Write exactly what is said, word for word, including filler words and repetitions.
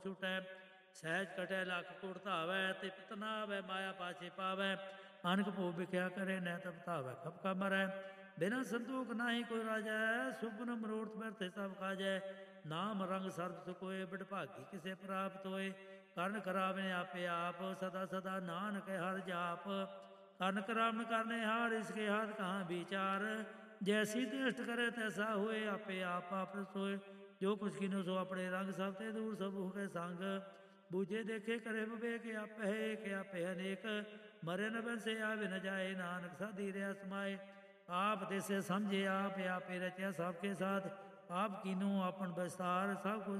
ਛੁਟੈ। ਸਹਿਜ ਕਟੈ ਲੱਖ ਕੁੜ ਧਾਵੈ, ਤੇ ਪਿਤ ਨਾ ਆਵੈ ਮਾਇਆ ਪਾਛੇ ਪਾਵੈ। ਅਨਕ ਭੂ ਵਿਖਿਆ ਕਰੇ ਨਹਿ ਤਪ ਧਾਵੈ, ਖਪ ਕਾ ਮਰੈ। ਬਿਨਾ ਸੰਤੋਖ ਨਾਹੀ ਕੋਈ ਰਾਜੈ, ਸੁਪਨ ਮਨੋਰਥ ਬਿਰਥ ਸਭ ਕਾਜੈ। ਨਾਮ ਰੰਗ ਸਰਬ ਸੁਕੋਏ, ਬਿਡਭਾਗੀ ਕਿਸੇ ਪ੍ਰਾਪਤ ਹੋਏ। ਕਰਨ ਕਰਾਵਨੇ ਆਪੇ ਆਪ, ਸਦਾ ਸਦਾ ਨਾਨਕ ਹਰਿ ਜਾਪ। ਕਰਨ ਕਰਾਵਨ ਕਰਨੇ ਹਾਰ, ਇਸਕੇ ਹਾਥ ਕਹਾਂ ਵਿਚਾਰ। ਜੈਸੀ ਦ੍ਰਿਸ਼ਟ ਕਰੇ ਤੈਸਾ ਹੋਏ, ਆਪੇ ਆਪ ਆਪਨ ਸੋਏ। ਜੋ ਕੁਛ ਕੀਨੋ ਸੋ ਆਪਣੇ ਰੰਗ, ਸਭ ਤੇ ਦੂਰ ਸਭ ਹੋ ਸੰਗ। ਬੂਝੇ ਦੇਖੇ ਕਰੇ ਵਿਵੇਕ, ਆਪੇ ਏਕ ਆਪੇ ਅਨੇਕ। ਮਰੇ ਨ ਬੰਸੇ ਆਵੇ ਨ ਜਾਏ, ਨਾਨਕ ਸਾਧੀ ਰਿਹਾ ਸਮਾਏ। ਆਪ ਦੇਸੇ ਸਮਝੇ, ਆਪ ਆਪੇ ਰਚਿਆ ਸਭ ਕੇ ਸਾਥ। ਆਪ ਕੀਨੋ ਆਪਨ ਵਿਸਤਾਰ, ਸਭ ਕੁਛ